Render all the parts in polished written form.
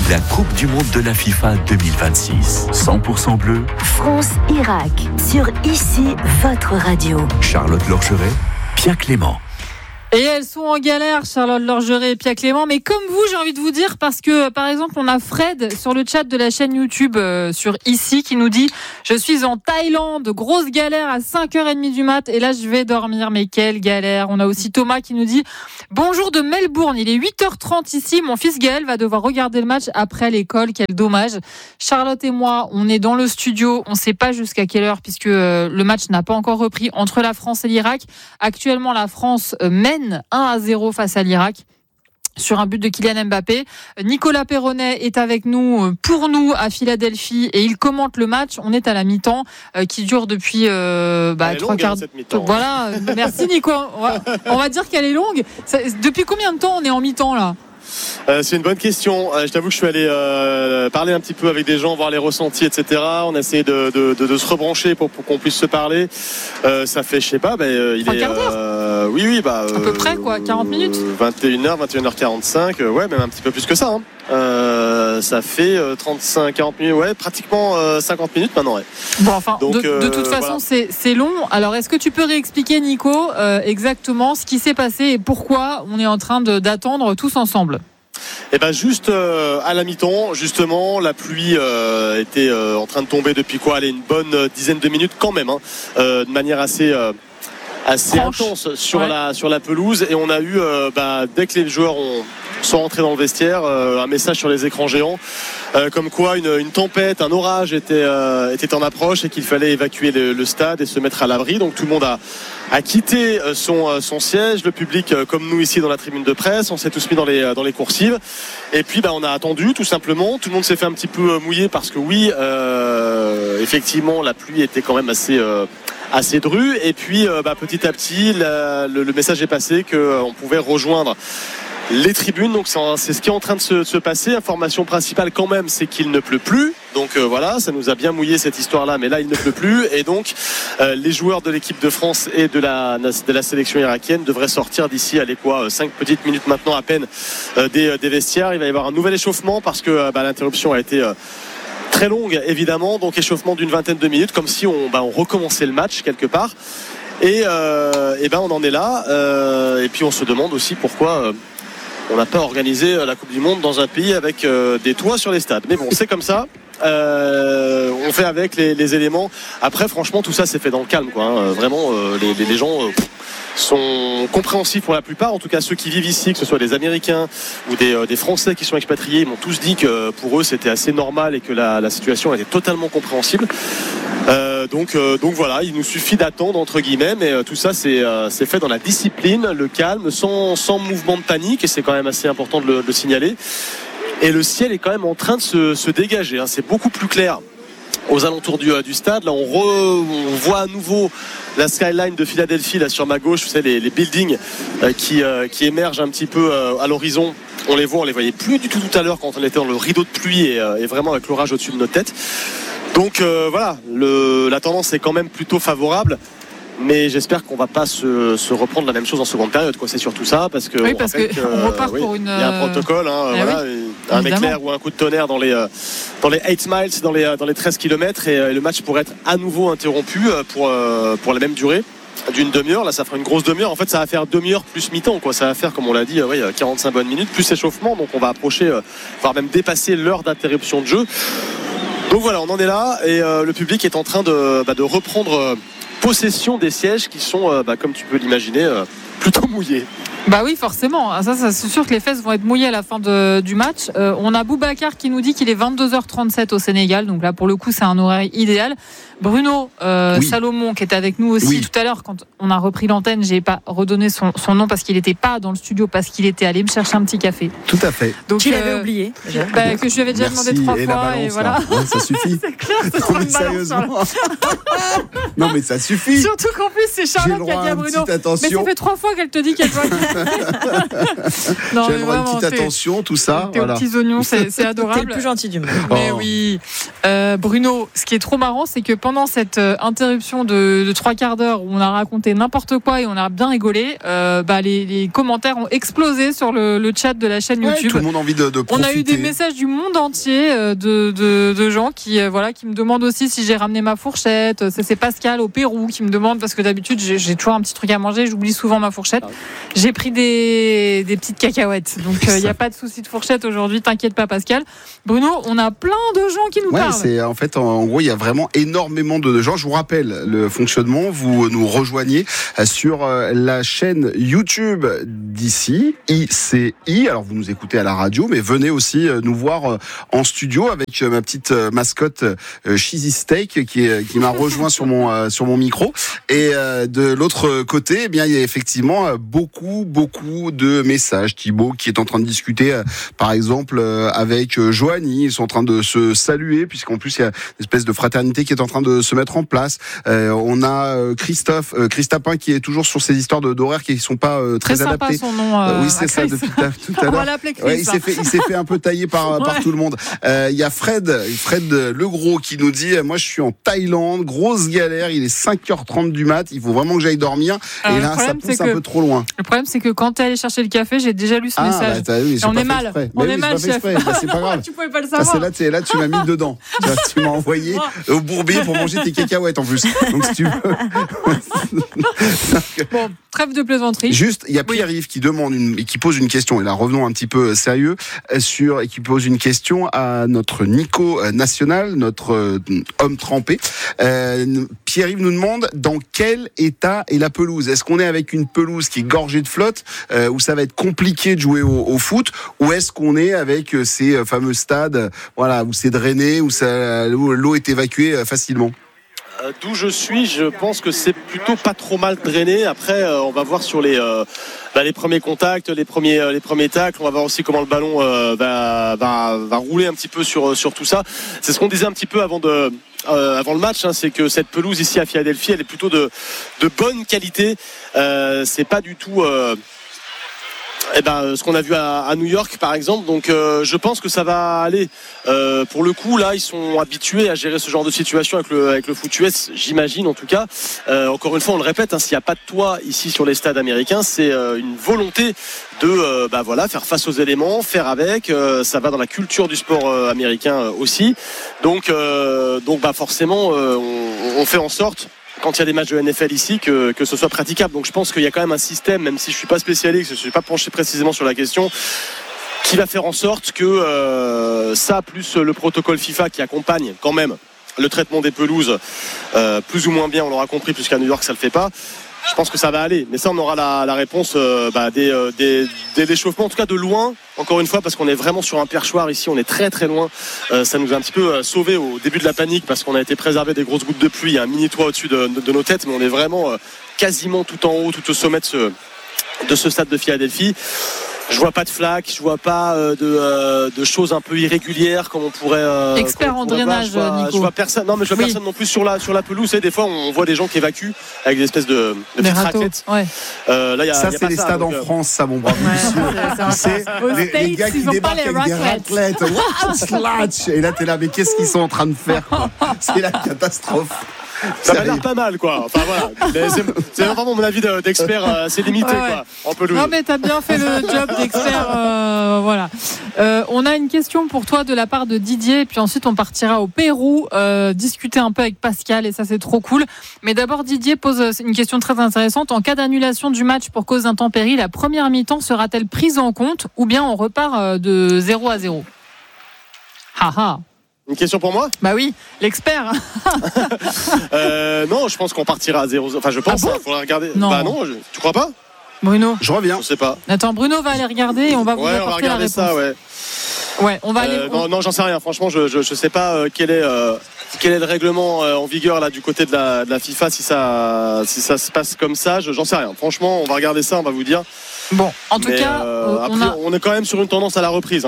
la Coupe du Monde de la FIFA 2026. 100% bleu. France-Irak, sur ici, votre radio. Charlotte Lorgeret, Pierre Clément. Et elles sont en galère, Charlotte Lorgeret et Pierre Clément. Mais comme vous, j'ai envie de vous dire, parce que, par exemple, on a Fred sur le chat de la chaîne YouTube sur Ici qui nous dit « Je suis en Thaïlande, grosse galère à 5h30 du mat et là, je vais dormir. Mais quelle galère !» On a aussi Thomas qui nous dit « Bonjour de Melbourne, il est 8h30 ici. Mon fils Gaël va devoir regarder le match après l'école. Quel dommage. » Charlotte et moi, on est dans le studio. On ne sait pas jusqu'à quelle heure puisque le match n'a pas encore repris entre la France et l'Irak. Actuellement, la France mène 1-0 face à l'Irak sur un but de Kylian Mbappé. Nicolas Perronnet est avec nous pour nous à Philadelphie et il commente le match. On est à la mi-temps qui dure depuis 3 quarts. Voilà, merci Nico. On va dire qu'elle est longue. Depuis combien de temps on est en mi-temps là ? C'est une bonne question. Je t'avoue que je suis allé parler un petit peu avec des gens, voir les ressentis, etc. On a essayé de se rebrancher pour qu'on puisse se parler. Ça fait, je sais pas, il est. Quart d'heure. Oui, à peu près quoi, 40 minutes. 21h45, ouais, même un petit peu plus que ça. Ça fait 35-40 minutes, ouais, pratiquement 50 minutes maintenant, ouais. Bon, enfin, donc, de toute façon, voilà. C'est long. Alors, est-ce que tu peux réexpliquer, Nico, exactement ce qui s'est passé et pourquoi on est en train d'attendre tous ensemble ? Et juste à la mi-temps, justement, la pluie était en train de tomber depuis une bonne dizaine de minutes quand même, de manière assez intense sur la pelouse. Et on a eu, dès que les joueurs sont rentrés dans le vestiaire, un message sur les écrans géants, comme quoi une tempête, un orage était en approche et qu'il fallait évacuer le stade et se mettre à l'abri. Donc tout le monde a quitté son siège, le public comme nous ici dans la tribune de presse, on s'est tous mis dans les coursives et puis on a attendu tout simplement. Tout le monde s'est fait un petit peu mouiller parce que oui, effectivement la pluie était quand même assez drue et puis petit à petit le message est passé qu'on pouvait rejoindre les tribunes. Donc c'est ce qui est en train de se passer. Information principale quand même, c'est qu'il ne pleut plus. Donc voilà, ça nous a bien mouillé cette histoire-là, mais là il ne pleut plus et donc les joueurs de l'équipe de France et de la sélection irakienne devraient sortir d'ici 5 petites minutes maintenant à peine des vestiaires. Il va y avoir un nouvel échauffement parce que l'interruption a été très longue évidemment, donc échauffement d'une vingtaine de minutes comme si on recommençait le match quelque part et on en est là et puis on se demande aussi pourquoi on n'a pas organisé la Coupe du Monde dans un pays avec des toits sur les stades. Mais bon, c'est comme ça. On fait avec les éléments. Après, franchement, tout ça, c'est fait dans le calme, quoi. Vraiment, les gens sont compréhensifs pour la plupart. En tout cas, ceux qui vivent ici, que ce soit des Américains ou des Français qui sont expatriés, ils m'ont tous dit que pour eux, c'était assez normal et que la situation était totalement compréhensible. Donc voilà, il nous suffit d'attendre entre guillemets, mais tout ça c'est fait dans la discipline, le calme, sans mouvement de panique, et c'est quand même assez important de le signaler. Et le ciel est quand même en train de se dégager, c'est beaucoup plus clair aux alentours du stade. Là on voit à nouveau la skyline de Philadelphie là sur ma gauche, vous savez les buildings qui émergent un petit peu à l'horizon. On les voyait plus du tout à l'heure quand on était dans le rideau de pluie et vraiment avec l'orage au-dessus de nos têtes. Donc voilà, la tendance est quand même plutôt favorable, mais j'espère qu'on va pas se reprendre la même chose en seconde période, quoi. C'est surtout ça, parce que on repart pour une. Il y a un protocole, un éclair ou un coup de tonnerre dans les 8 miles, dans les 13 km, et le match pourrait être à nouveau interrompu pour la même durée d'une demi-heure. Là, ça fera une grosse demi-heure. En fait, ça va faire demi-heure plus mi-temps, quoi. Ça va faire, comme on l'a dit, 45 bonnes minutes plus échauffement. Donc, on va approcher, voire même dépasser l'heure d'interruption de jeu. Donc voilà, on en est là et le public est en train de reprendre possession des sièges qui sont, comme tu peux l'imaginer, plutôt mouillés. Bah oui, forcément. Ça c'est sûr que les fesses vont être mouillées à la fin du match. On a Boubacar qui nous dit qu'il est 22h37 au Sénégal. Donc là, pour le coup, c'est un horaire idéal. Bruno Salomon, qui était avec nous aussi tout à l'heure, quand on a repris l'antenne, j'ai pas redonné son nom parce qu'il n'était pas dans le studio, parce qu'il était allé me chercher un petit café. Tout à fait. Donc tu l'avais oublié. Que je lui avais déjà demandé 3 fois. Balance, et voilà. Ouais, ça suffit. C'est clair, c'est trop une balance. Non mais ça suffit. Surtout qu'en plus, c'est Charlotte qui a dit à Bruno. Mais ça fait 3 fois qu'elle te dit qu'elle doit. Non, mais J'aimerais une vraiment, petite attention, tout ça. T'es aux petits oignons, c'est adorable. T'es le plus gentil du monde. Mais oui. Bruno, ce qui est trop marrant, c'est que pendant cette interruption de 3 quarts d'heure où on a raconté n'importe quoi et on a bien rigolé, les commentaires ont explosé sur le chat de la chaîne YouTube. Tout le monde a envie de profiter. On a eu des messages du monde entier de gens qui me demandent aussi si j'ai ramené ma fourchette. C'est Pascal au Pérou qui me demande, parce que d'habitude j'ai toujours un petit truc à manger, j'oublie souvent ma fourchette. J'ai pris des petites cacahuètes, donc il n'y a pas de souci de fourchette aujourd'hui, t'inquiète pas Pascal. Bruno, on a plein de gens qui nous parlent. C'est en fait, en gros, il y a vraiment énormément de gens. Je vous rappelle le fonctionnement. Vous nous rejoignez sur la chaîne YouTube d'ici, ICI. Alors vous nous écoutez à la radio, mais venez aussi nous voir en studio avec ma petite mascotte Cheesy Steak qui m'a rejoint sur mon micro. Et de l'autre côté, eh bien il y a effectivement beaucoup de messages. Thibaut qui est en train de discuter, par exemple, avec Joanie. Ils sont en train de se saluer, puisqu'en plus il y a une espèce de fraternité qui est en train de se mettre en place. On a Christophe Tapin qui est toujours sur ces histoires d'horaires qui ne sont pas très adaptées. Son nom, oui, c'est ça depuis tout à l'heure. On va l'appeler Chris. Ouais, il s'est fait un peu tailler par tout le monde. Il y a Fred Legros qui nous dit: moi je suis en Thaïlande, grosse galère, il est 5h30 du mat, il faut vraiment que j'aille dormir. Alors, et là ça pousse un peu trop loin. Le problème c'est que quand t'es allé chercher le café, j'ai déjà lu ce message. Oui, on est mal. On est mal, chef. C'est pas grave. Tu pouvais pas le savoir. Là tu m'as mis dedans. Tu m'as envoyé au Bourbier pour manger tes cacahuètes en plus. Donc si tu veux. Bon, trêve de plaisanterie. Juste, il y a Pierre-Yves qui demande qui pose une question. Et là, revenons un petit peu sérieux et qui pose une question à notre Nico National, notre homme trempé. Pierre-Yves nous demande dans quel état est la pelouse. Est-ce qu'on est avec une pelouse qui est gorgée de flotte, où ça va être compliqué de jouer au foot, ou est-ce qu'on est avec ces fameux stades, où c'est drainé, où l'eau est évacuée facilement? D'où je suis, je pense que c'est plutôt pas trop mal drainé. Après, on va voir sur les premiers contacts, les premiers tacles. On va voir aussi comment le ballon va rouler un petit peu sur tout ça. C'est ce qu'on disait un petit peu avant le match, c'est que cette pelouse ici à Philadelphie, elle est plutôt de bonne qualité. C'est pas du tout ce qu'on a vu à New York par exemple, donc je pense que ça va aller. Pour le coup là, ils sont habitués à gérer ce genre de situation avec le foot US, j'imagine en tout cas. Encore une fois, on le répète, s'il n'y a pas de toit ici sur les stades américains, c'est une volonté de faire face aux éléments, faire avec. Ça va dans la culture du sport américain aussi. Donc forcément, on fait en sorte, quand il y a des matchs de NFL ici, que ce soit praticable. Donc je pense qu'il y a quand même un système, même si je ne suis pas spécialiste, je ne suis pas penché précisément sur la question, qui va faire en sorte que ça, plus le protocole FIFA qui accompagne quand même le traitement des pelouses, plus ou moins bien, on l'aura compris, puisqu'à New York ça ne le fait pas. Je pense que ça va aller, mais ça on aura la réponse dès l'échauffement, en tout cas de loin, encore une fois, parce qu'on est vraiment sur un perchoir ici, on est très très loin. Ça nous a un petit peu sauvé au début de la panique, parce qu'on a été préservé des grosses gouttes de pluie. Il y a un mini toit au-dessus de nos têtes, mais on est vraiment quasiment tout en haut, tout au sommet de ce stade de Philadelphie. Je vois pas de flaques, je vois pas de choses un peu irrégulières comme on pourrait. Expert en drainage, Nico. Je vois personne. Non, mais je vois personne non plus sur la pelouse. Et des fois, on voit des gens qui évacuent avec des espèces de petites raquettes. Ouais. Là, ça, c'est les stades en France, ça, mon bravo. C'est les gars qui débarquent avec des raclettes. What? Et là, t'es là, mais qu'est-ce qu'ils sont en train de faire? C'est la catastrophe. Ça m'a l'air pas mal, quoi. Enfin voilà. C'est vraiment mon avis d'expert assez limité, quoi. En pelouse. Non, mais t'as bien fait le job d'expert. Voilà. On a une question pour toi de la part de Didier, et puis ensuite on partira au Pérou discuter un peu avec Pascal, et ça c'est trop cool. Mais d'abord, Didier pose une question très intéressante. En cas d'annulation du match pour cause d'intempéries, la première mi-temps sera-t-elle prise en compte, ou bien on repart de 0-0? Haha. Une question pour moi? Bah oui, l'expert. Non, je pense qu'on partira à 0. Enfin, je pense. Ah bon? Faudra regarder. Non. Bah non, tu crois pas? Bruno. Je reviens. Je sais pas. Attends, Bruno va aller regarder et on va vous apporter la réponse. Ça, ouais. Ouais, on va aller. Non, j'en sais rien. Franchement, je sais pas quel est le règlement en vigueur là du côté de la FIFA, si ça se passe comme ça. J'en sais rien. Franchement, on va regarder ça, on va vous dire. Bon, en tout cas, on est quand même sur une tendance à la reprise.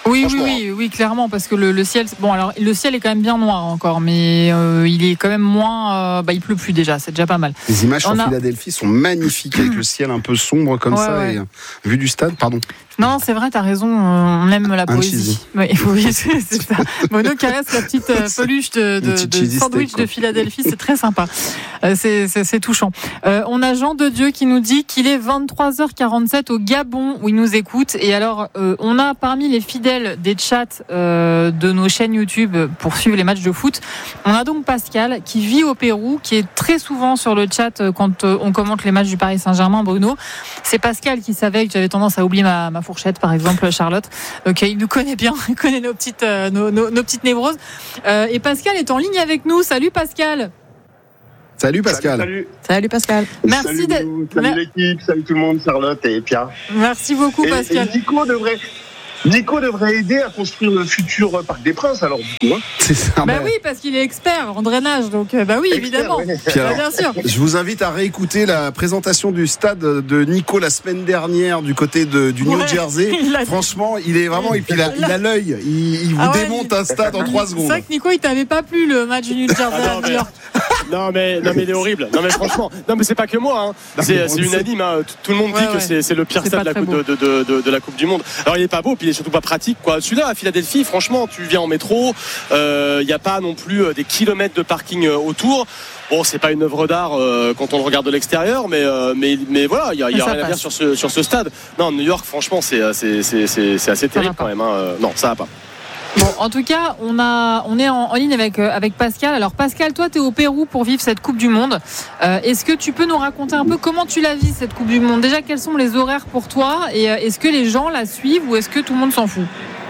Oui, clairement, parce que le ciel, bon, alors le ciel est quand même bien noir encore, mais il est quand même moins, il pleut plus déjà, c'est déjà pas mal. Les images sur Philadelphie sont magnifiques avec le ciel un peu sombre comme ça, et vue du stade, pardon. Non, c'est vrai, t'as raison, on aime la poésie. Oui, c'est ça. Mono caresse la petite peluche de sandwich de Philadelphie, c'est très sympa. C'est touchant. On a Jean de Dieu qui nous dit qu'il est 23h47 au Gabon où il nous écoute. Et alors, on a parmi les fidèles des chats de nos chaînes YouTube pour suivre les matchs de foot, on a donc Pascal qui vit au Pérou, qui est très souvent sur le chat quand on commente les matchs du Paris Saint-Germain. Bruno, c'est Pascal qui savait que j'avais tendance à oublier ma fourchette, par exemple, Charlotte. Donc il nous connaît bien, il connaît nos petites névroses. Et Pascal est en ligne avec nous. Salut Pascal. Salut Pascal. Salut Pascal. Merci d'être. Salut l'équipe, salut tout le monde, Charlotte et Pierre. Merci beaucoup Pascal. Et Nico devrait aider à construire le futur Parc des Princes, alors du coup. C'est ça. Oui, parce qu'il est expert en drainage, donc oui, évidemment. Alors, bien sûr. Je vous invite à réécouter la présentation du stade de Nico la semaine dernière du côté du New Jersey. Franchement, il est vraiment, et puis il a l'œil. Il vous démonte un stade en 3 secondes. C'est vrai que Nico, il t'avait pas plu le match du New Jersey à New York. Non mais il est horrible. Non mais franchement, c'est pas que moi. Hein. C'est unanime. Hein. Tout le monde dit que c'est le pire stade de la Coupe du Monde. Alors il est pas beau, puis il est surtout pas pratique. Celui-là à Philadelphie, franchement, tu viens en métro, il y a pas non plus des kilomètres de parking autour. Bon, c'est pas une œuvre d'art quand on le regarde de l'extérieur, mais voilà, il y a rien à dire sur ce stade. Non, New York, franchement, c'est assez terrible quand même. Hein. Non, ça va pas. Bon, en tout cas, on est en ligne avec Pascal. Alors Pascal, toi, tu es au Pérou pour vivre cette Coupe du Monde. Est-ce que tu peux nous raconter un peu comment tu la vis, cette Coupe du Monde ? Déjà, quels sont les horaires pour toi ? Et est-ce que les gens la suivent ou est-ce que tout le monde s'en fout ?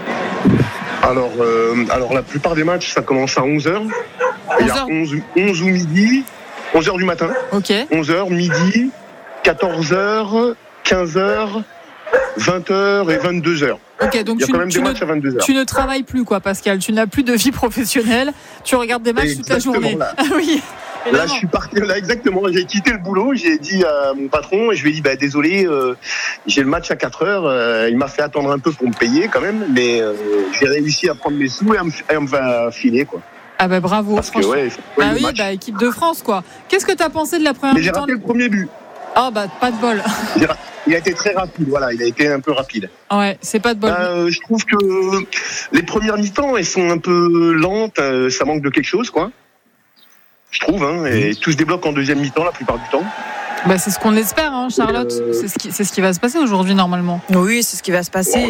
Alors la plupart des matchs, ça commence à 11h. Il y a 11 ou midi, 11h du matin. Ok. 11h, midi, 14h, 15h, 20h et 22h. Ok, donc il y a quand même des matchs à 22h. Tu ne travailles plus, quoi, Pascal. Tu n'as plus de vie professionnelle. Tu regardes des matchs toute la journée. Là. Ah oui. Là, je suis parti. Là, exactement. J'ai quitté le boulot. J'ai dit à mon patron, je lui ai dit, désolé, j'ai le match à 4h. Il m'a fait attendre un peu pour me payer quand même, mais j'ai réussi à prendre mes sous et à me filer, quoi. Ah bravo. Parce que équipe de France, quoi. Qu'est-ce que tu as pensé de la première mi-temps ? J'ai raté le premier but. Ah pas de bol. Il a été très rapide, voilà, il a été un peu rapide. Ouais, c'est pas de bol. Je trouve que les premières mi-temps, elles sont un peu lentes, ça manque de quelque chose, quoi. Je trouve, et tout se débloque en deuxième mi-temps la plupart du temps. C'est ce qu'on espère, hein, Charlotte. C'est ce qui va se passer aujourd'hui, normalement. Oui, c'est ce qui va se passer.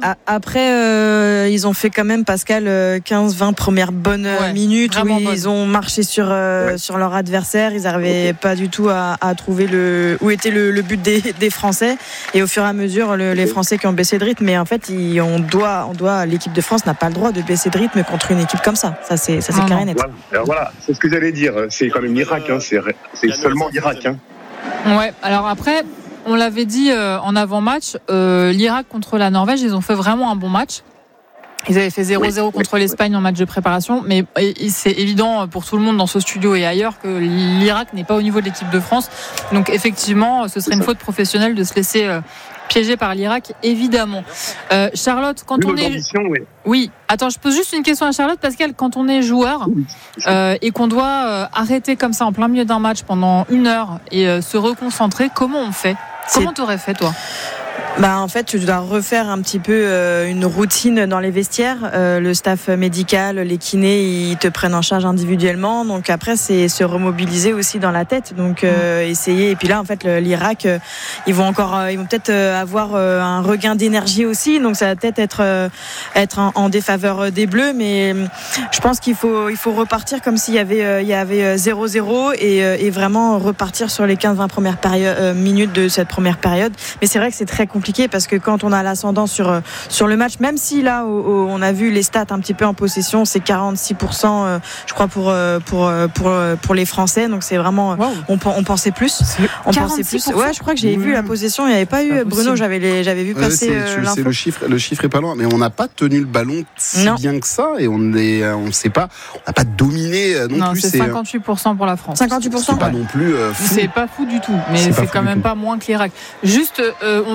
Après, ils ont fait quand même, Pascal, 15-20 premières bonnes minutes où ils ont marché sur leur adversaire. Ils n'arrivaient pas du tout à trouver où était le but des Français. Et au fur et à mesure, les Français qui ont baissé de rythme. Mais en fait, l'équipe de France n'a pas le droit de baisser de rythme contre une équipe comme ça. Ça, c'est clair et net. Voilà, c'est ce que j'allais dire. C'est quand même l'Irak. C'est seulement l'Irak. Ouais, alors après, on l'avait dit en avant-match, l'Irak contre la Norvège, ils ont fait vraiment un bon match. Ils avaient fait 0-0 contre l'Espagne en match de préparation, mais c'est évident pour tout le monde dans ce studio et ailleurs que l'Irak n'est pas au niveau de l'équipe de France. Donc effectivement, ce serait une faute professionnelle de se laisser piégé par l'Irak, évidemment. Charlotte, quand on est... Oui, attends, je pose juste une question à Charlotte, Pascal. Quand on est joueur et qu'on doit arrêter comme ça en plein milieu d'un match pendant 1 heure et se reconcentrer, comment on fait ? Comment t'aurais fait, toi ? En fait, tu dois refaire un petit peu une routine dans les vestiaires. Le staff médical, les kinés, ils te prennent en charge individuellement. Donc après, c'est se remobiliser aussi dans la tête. Donc essayer. Et puis là, en fait, l'Irak, ils vont peut-être avoir un regain d'énergie aussi. Donc ça va peut-être être en défaveur des Bleus. Mais je pense qu'il faut repartir comme s'il y avait 0-0 et vraiment repartir sur les 15-20 premières minutes de cette première période. Mais c'est vrai que c'est très compliqué parce que quand on a l'ascendant sur le match, même si là on a vu les stats un petit peu en possession, c'est 46% je crois pour les Français, donc c'est vraiment on pensait plus. Ouais, je crois que j'ai vu la possession, il n'y avait pas eu Bruno, j'avais vu passer l'info. Le chiffre est pas loin, mais on n'a pas tenu le ballon si bien que ça et on n'a pas dominé non plus. C'est 58% pour la France. 58%. C'est pas non plus fou. C'est pas fou du tout, mais c'est quand même pas moins que l'Irak. Juste, on va aller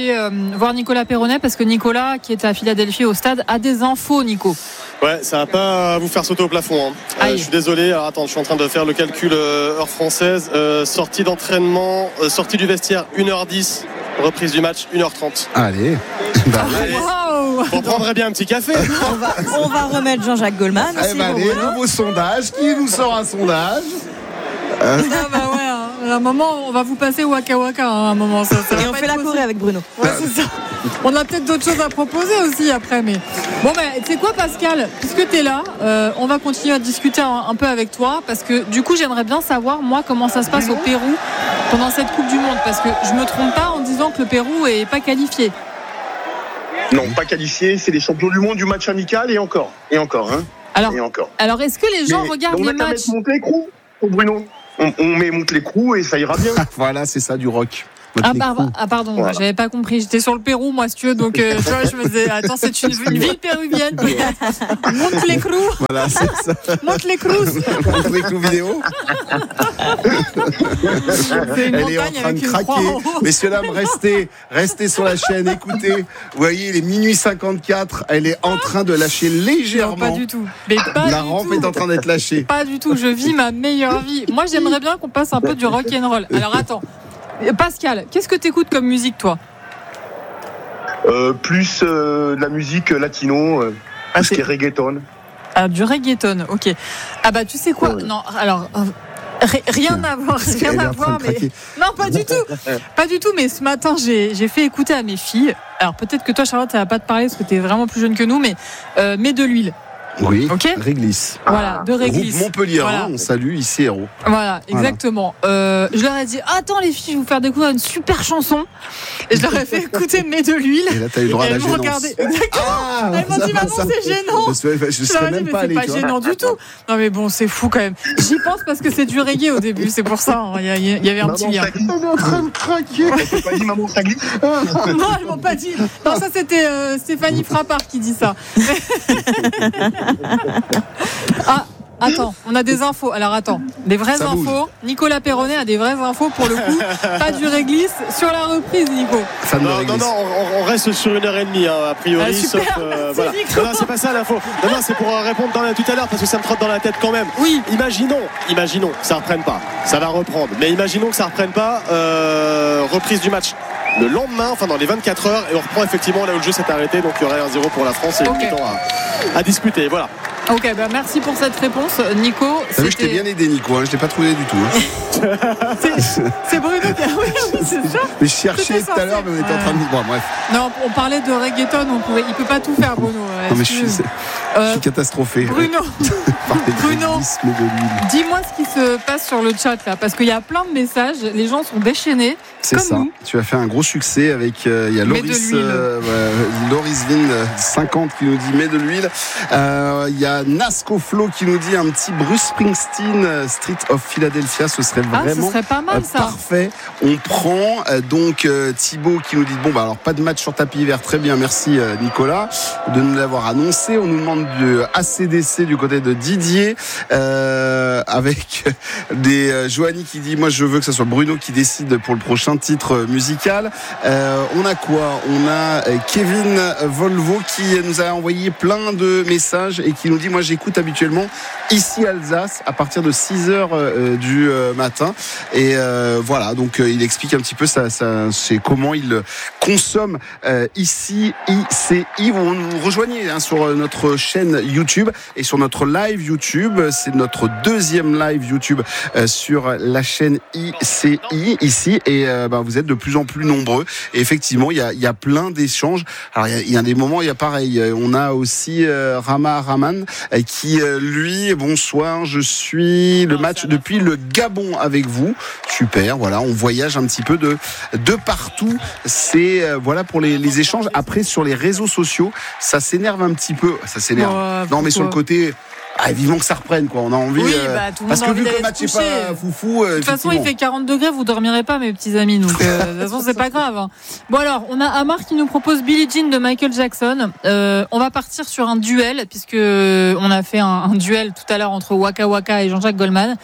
aller voir Nicolas Perronnet parce que Nicolas, qui est à Philadelphie au stade, a des infos, Nico. Ouais, ça va pas vous faire sauter au plafond. Je suis désolé. Alors attends, je suis en train de faire le calcul heure française. Sortie d'entraînement, sortie du vestiaire 1h10, reprise du match 1h30. Allez. Wow. On prendrait bien un petit café. On va remettre Jean-Jacques Goldman. Allez, nouveau sondage. Qui nous sort un sondage? Ah bah ouais, à un moment, on va vous passer Waka Waka à un moment. Ça Et on fait la Corée avec Bruno. Ouais, c'est ça. On a peut-être d'autres choses à proposer aussi après. Mais bon, tu sais quoi, Pascal, puisque tu es là, on va continuer à discuter un peu avec toi parce que du coup, j'aimerais bien savoir, moi, comment ça se passe au Pérou pendant cette Coupe du Monde. Parce que je me trompe pas en disant que le Pérou est pas qualifié. Non, pas qualifié. C'est les champions du monde du match amical et encore. Hein. Alors, est-ce que les gens regardent les matchs? On monte l'écrou, Bruno. On monte l'écrou et ça ira bien. Voilà, c'est ça, du rock. Pardon, voilà. J'avais pas compris. J'étais sur le Pérou, moi, si tu veux. Donc, tu vois, je me disais, attends, c'est une ville péruvienne. Monte l'écrou. Voilà, c'est ça. Monte l'écrou. Monte l'écrou vidéo. C'est une Elle est en montagne train de avec une croix craquer. en haut. Messieurs, dames, restez sur la chaîne. Écoutez, vous voyez, il est minuit 54. Elle est en train de lâcher légèrement. Non, pas du tout. Mais pas La du rampe tout. est en train d'être lâchée. Pas du tout. Je vis ma meilleure vie. Moi, j'aimerais bien qu'on passe un peu du rock and roll. Alors, attends. Pascal, qu'est-ce que t'écoutes comme musique, toi? Plus de la musique latino, tout ce qui est reggaeton. Ah, du reggaeton, ok. Ah bah tu sais quoi? Non, alors rien à voir, mais non, pas du tout. Mais ce matin, j'ai fait écouter à mes filles. Alors peut-être que toi, Charlotte, ça va pas te parler parce que t'es vraiment plus jeune que nous, mais mets de l'huile. Oui, okay. Réglisse. Voilà, de Réglisse. Groupe Montpellier, voilà. On salue ici Héros. Voilà, exactement. Je leur ai dit, attends les filles, je vais vous faire découvrir une super chanson. Et je leur ai fait écouter Mets de l'huile. Et là, t'as eu le droit à la gênance. Exactement. Elles m'ont dit, maman, c'est gênant. Je serais même pas allé. C'est pas gênant du tout. Non mais bon, c'est fou quand même. J'y pense parce que c'est du reggae au début, c'est pour ça. Il y avait un petit lien. On est en train de craquer. T'as pas dit maman, ça glisse? Non, elles m'ont pas dit. Non, ça c'était Stéphanie Frappard qui dit ça. Ah, attends, on a des infos. Alors attends, des vraies infos. Nicolas Perronnet a des vraies infos pour le coup. Pas du réglisse sur la reprise, Nico. Non, on reste sur 1h30 a priori. Super, sauf, voilà. Non, c'est pas ça l'info. Non, c'est pour répondre tout à l'heure parce que ça me trotte dans la tête quand même. Oui. Imaginons que ça reprenne pas. Ça va reprendre. Mais imaginons que ça reprenne pas. Reprise du match le lendemain, enfin dans les 24 heures, et on reprend effectivement là où le jeu s'est arrêté. Donc il y aurait 1-0 pour la France et une mi-temps à disputer. Voilà. Ok, bah merci pour cette réponse, Nico. T'as vu, je t'ai bien aidé, Nico. Je t'ai pas trouvé du tout. C'est Bruno qui a. Oui, c'est ça. Mais je cherchais tout à l'heure, mais on était en train de. Bon, bref. Non, on parlait de reggaeton. Il peut pas tout faire, Bruno. Non, mais je suis catastrophé. Bruno, dis-moi ce qui se passe sur le chat là, parce qu'il y a plein de messages. Les gens sont déchaînés. C'est comme ça. Nous. Tu as fait un gros succès avec. Il y a Loris Vin 50 qui nous dit mets de l'huile. Il y a Nasco Flo qui nous dit un petit Bruce Springsteen, Street of Philadelphia. Ce serait vraiment ce serait pas mal, ça. Parfait. On prend donc Thibaut qui nous dit bon alors pas de match sur tapis vert. Très bien, merci Nicolas de nous l'avoir annoncé. On nous demande du ACDC du côté de Didier avec des Joanie qui dit moi je veux que ce soit Bruno qui décide pour le prochain titre musical. On a quoi? On a Kevin Volvo qui nous a envoyé plein de messages et qui nous dit moi j'écoute habituellement ici Alsace à partir de 6h du matin et voilà donc il explique un petit peu ça c'est comment il consomme ici ICI. Vous nous rejoignez sur notre chaîne YouTube et sur notre live YouTube. C'est notre deuxième live YouTube sur la chaîne ICI ici et vous êtes de plus en plus nombreux et effectivement il y a plein d'échanges. Alors il y a des moments il y a pareil. On a aussi Raman qui lui bonsoir, je suis le match depuis le Gabon avec vous. Super, voilà, on voyage un petit peu de partout. C'est voilà pour les échanges. Après sur les réseaux sociaux, ça s'énerve un petit peu. Ça s'énerve. Non mais sur le côté vivement que ça reprenne quoi. On a envie parce que vu que le match est pas foufou. De toute façon, il fait 40 degrés, vous dormirez pas mes petits amis. Donc de toute façon, c'est pas grave. Bon alors, on a Amar qui nous propose Billie Jean de Michael Jackson. On va partir sur un duel puisque on a fait un duel tout à l'heure entre Waka Waka et Jean-Jacques Goldman.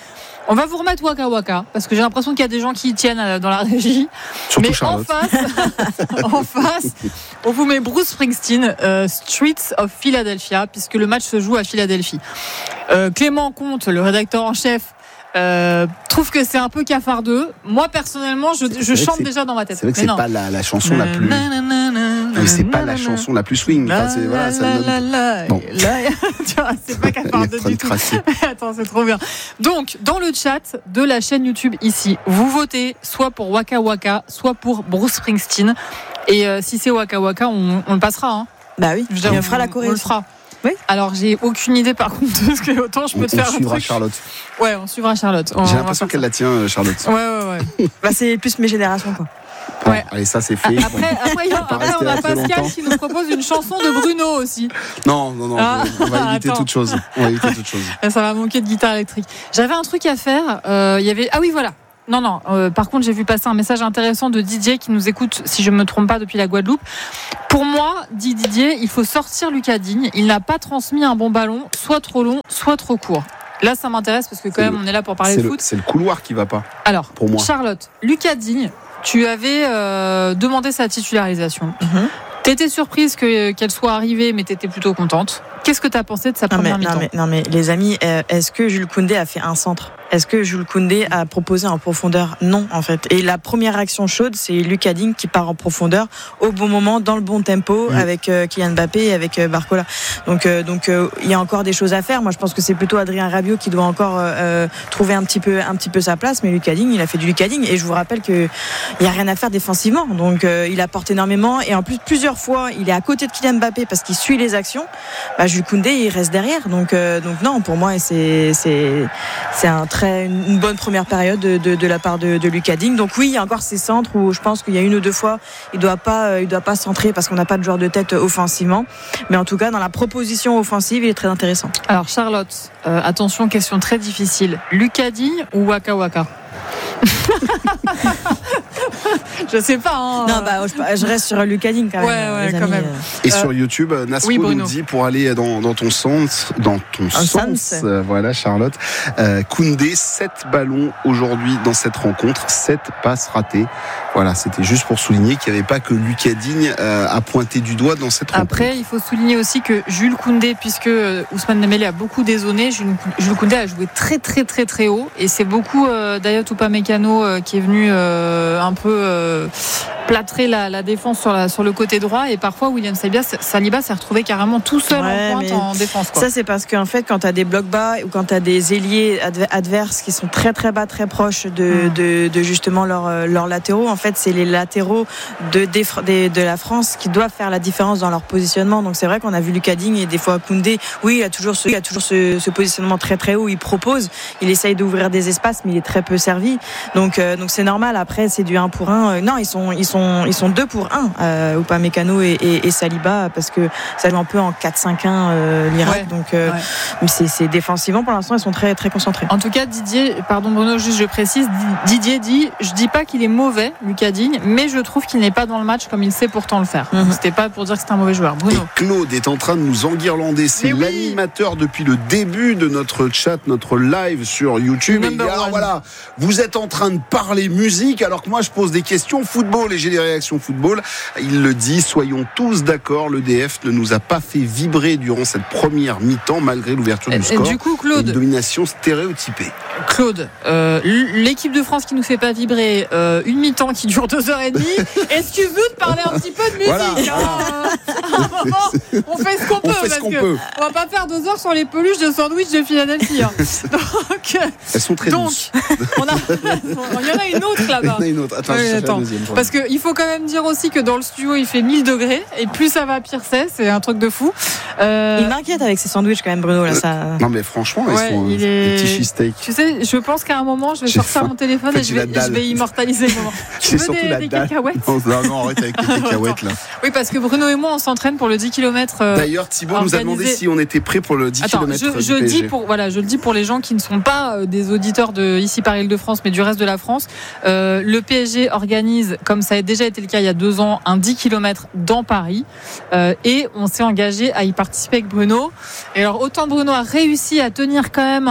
On va vous remettre Waka Waka parce que j'ai l'impression qu'il y a des gens qui y tiennent dans la régie. Surtout Mais Charlotte. en face, on vous met Bruce Springsteen, Streets of Philadelphia, puisque le match se joue à Philadelphie. Clément Comte, le rédacteur en chef, trouve que c'est un peu cafardeux. Moi personnellement, je chante déjà dans ma tête. C'est vrai que c'est pas la chanson la plus. Mais c'est pas la chanson la plus swing. Enfin, c'est, voilà, ça donne... Bon. Tu vois, c'est pas cafardeux du tout. Attends, c'est trop bien. Donc, dans le chat de la chaîne YouTube ici, vous votez soit pour Waka Waka, soit pour Bruce Springsteen. Et si c'est Waka Waka, on le passera. Hein. Bah oui, on fera la choré. On le fera. Oui. Alors, j'ai aucune idée par contre de ce que autant je peux te faire un truc. On suivra Charlotte. Ouais, on suivra Charlotte. J'ai l'impression qu'elle la tient, Charlotte. Ouais. Bah, c'est plus mes générations, quoi. Bon, Ouais. Allez, ça c'est fait. Après, on a Pascal qui nous propose une chanson de Bruno aussi. Non, Ah, on va éviter attends. toute chose. Ça va manquer de guitare électrique. J'avais un truc à faire. Il y avait. Ah oui, voilà. Non. Par contre, j'ai vu passer un message intéressant de Didier qui nous écoute, si je ne me trompe pas, depuis la Guadeloupe. Pour moi, dit Didier, il faut sortir Lucas Digne. Il n'a pas transmis un bon ballon, soit trop long, soit trop court. Là, ça m'intéresse parce que quand même, on est là pour parler de foot. C'est le couloir qui va pas. Alors, pour moi. Charlotte, Lucas Digne, tu avais demandé sa titularisation. T'étais surprise qu'elle soit arrivée, mais t'étais plutôt contente. Qu'est-ce que t'as pensé de sa première mi-temps ? Non mais les amis, est-ce que Jules Koundé a fait un centre ? Est-ce que Jules Koundé a proposé en profondeur ? Non, en fait. Et la première action chaude, c'est Lucas Digne qui part en profondeur au bon moment, dans le bon tempo, avec Kylian Mbappé et avec Barcola. Donc, il y a encore des choses à faire. Moi, je pense que c'est plutôt Adrien Rabiot qui doit encore trouver un petit peu sa place. Mais Lucas Digne, il a fait du Lucas Digne. Et je vous rappelle qu'il n'y a rien à faire défensivement. Donc, il apporte énormément. Et en plus, plusieurs fois, il est à côté de Kylian Mbappé parce qu'il suit les actions. Bah, Jules Koundé, il reste derrière. Donc non, pour moi, c'est une bonne première période de la part de Lucas Digne. Donc oui, il y a encore ces centres où je pense qu'il y a une ou deux fois, il doit pas centrer parce qu'on n'a pas de joueur de tête offensivement. Mais en tout cas, dans la proposition offensive, il est très intéressant. Alors Charlotte, attention, question très difficile. Lucas Digne ou Waka Waka ? Je sais pas. Hein. Non, je reste sur Lucas Digne quand même. Ouais, les quand amis, même. Et sur YouTube, Nasco nous dit pour aller dans ton sens, voilà Charlotte, Koundé 7 ballons aujourd'hui dans cette rencontre, 7 passes ratées. Voilà, c'était juste pour souligner qu'il n'y avait pas que Lucas Digne à pointer du doigt dans cette rencontre. Après, il faut souligner aussi que Jules Koundé, puisque Ousmane Dembélé a beaucoup dézonné, Jules Koundé a joué très très très très haut et c'est beaucoup Dayot Upamecano qui est venu un peu plâtrer la défense sur le côté droit et parfois William Saliba s'est retrouvé carrément tout seul en pointe en défense. Quoi. Ça c'est parce qu'en fait quand tu as des blocs bas ou quand tu as des ailiers adverses qui sont très très bas, très proches de justement leurs latéraux, en fait c'est les latéraux de la France qui doivent faire la différence dans leur positionnement. Donc c'est vrai qu'on a vu Lucas Digne et des fois Koundé, oui il a toujours ce positionnement très très haut, il propose, il essaye d'ouvrir des espaces mais il est très peu servi. Donc c'est normal, après c'est du 1 pour 1. Non, ils sont 2 pour 1, Upamecano et Saliba, parce que ça joue un peu en 4-5-1 l'Irak. Ouais, donc c'est défensivement pour l'instant ils sont très très concentrés. En tout cas Didier, pardon Bruno, juste je précise, Didier dit, je dis pas qu'il est mauvais Lucas Digne, mais je trouve qu'il n'est pas dans le match comme il sait pourtant le faire. C'était pas pour dire que c'est un mauvais joueur. Bruno. Et Claude est en train de nous enguirlander, c'est l'animateur depuis le début de notre chat, notre live sur YouTube. Et alors voilà, vous êtes en train de parler musique alors que moi je pose des questions football et j'ai des réactions football. Il le dit, soyons tous d'accord, l'EDF ne nous a pas fait vibrer durant cette première mi-temps malgré l'ouverture du score. Du coup, Claude, une domination stéréotypée. Claude, l'équipe de France qui nous fait pas vibrer, une mi-temps qui dure 2h30. Excuse-nous de parler un petit peu de musique. Voilà. À un moment, on fait ce qu'on peut parce qu'on va pas faire 2 heures sur les peluches de sandwich de Philadelphie. Donc, elles sont très douces. Il y en a une autre là-bas. Il y en a une autre. Attends. Parce qu'il faut quand même dire aussi que dans le studio il fait 1000 degrés et plus ça va pire c'est un truc de fou. Il m'inquiète avec ses sandwichs quand même Bruno là, ça... Non mais franchement ils sont des petits cheesesteaks. Tu sais, je pense qu'à un moment je vais sortir mon téléphone et je vais immortaliser le moment. Tu veux des cacahuètes? Non, arrête avec les cacahuètes là. Oui, parce que Bruno et moi on s'entraîne pour le 10 km. D'ailleurs Thibaut nous a demandé si on était prêt pour le 10 km. Je le dis pour les gens qui ne sont pas des auditeurs de ici par Île-de-France mais du reste de la France. Le PSG organise, comme ça déjà été le cas il y a 2 ans, un 10 km dans Paris. Et on s'est engagé à y participer avec Bruno. Et alors, autant Bruno a réussi à tenir quand même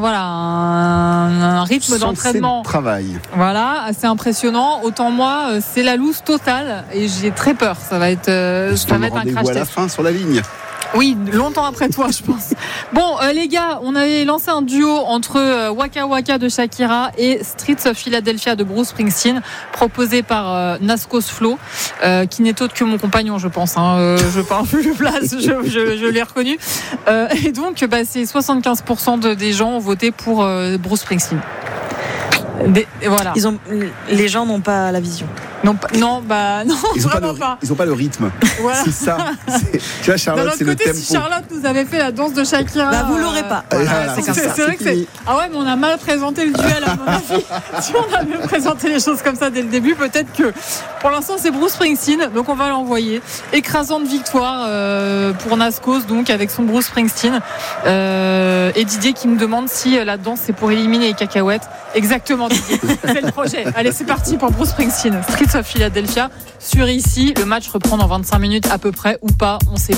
un rythme d'entraînement. Travail. Voilà, assez impressionnant. Autant moi, c'est la loose totale et j'ai très peur. Ça va être un crash à la fin sur la ligne. Oui, longtemps après toi, je pense. Bon, les gars, on avait lancé un duo entre Waka Waka de Shakira et Streets of Philadelphia de Bruce Springsteen, proposé par Nascos Flo, qui n'est autre que mon compagnon, je pense. Je parle plus de place, je l'ai reconnu. Et donc, c'est 75% des gens ont voté pour Bruce Springsteen. Voilà. Les gens n'ont pas la vision. Non, ils n'ont pas le rythme. Voilà. C'est ça. Tu vois, Charlotte, c'est le tempo. Si Charlotte nous avait fait la danse de Shakira, vous l'aurez pas. Voilà, c'est vrai que c'est. Ah ouais, mais on a mal présenté le duel à mon avis. Si on avait présenté les choses comme ça dès le début, peut-être que pour l'instant c'est Bruce Springsteen, donc on va l'envoyer. Écrasante victoire pour Nascos, donc avec son Bruce Springsteen. Et Didier qui me demande si la danse c'est pour éliminer les cacahuètes. Exactement, Didier. C'est le projet. Allez, c'est parti pour Bruce Springsteen. Streets of Philadelphia sur ici. Le match reprend dans 25 minutes à peu près ou pas, on sait pas.